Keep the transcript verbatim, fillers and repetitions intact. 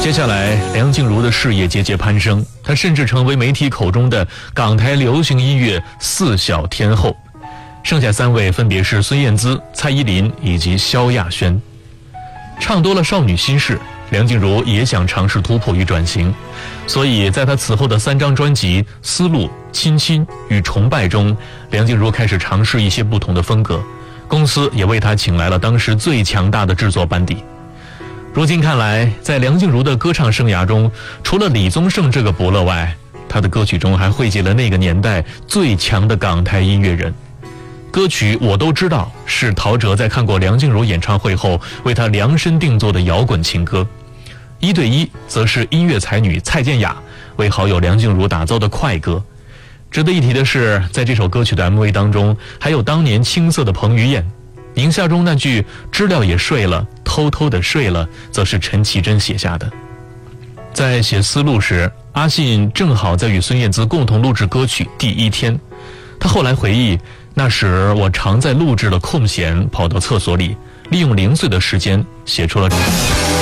接下来，梁静茹的事业节节攀升，她甚至成为媒体口中的港台流行音乐四小天后。剩下三位分别是孙燕姿、蔡依林以及萧亚轩。唱多了少女心事，梁静茹也想尝试突破与转型，所以在她此后的三张专辑《丝路》《亲亲》与《崇拜》中，梁静茹开始尝试一些不同的风格。公司也为她请来了当时最强大的制作班底。如今看来，在梁静茹的歌唱生涯中，除了李宗盛这个伯乐外，她的歌曲中还汇集了那个年代最强的港台音乐人。歌曲我都知道是陶喆在看过梁静茹演唱会后为她量身定做的摇滚情歌，一对一则是音乐才女蔡健雅为好友梁静茹打造的快歌。值得一提的是，在这首歌曲的 M V 当中，还有当年青涩的彭于晏，宁夏中那句知了也睡了，偷偷的睡了，则是陈绮贞写下的。在写丝路时，阿信正好在与孙燕姿共同录制歌曲第一天。他后来回忆，那时我常在录制的空闲跑到厕所里，利用零碎的时间写出了